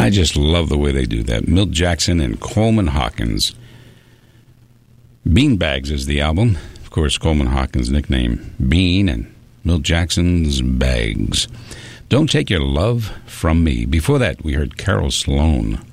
I just love the way they do that. Milt Jackson and Coleman Hawkins. Beanbags is the album. Of course, Coleman Hawkins' nickname Bean and Milt Jackson's Bags. Don't Take Your Love From Me. Before that, we heard Carol Sloan.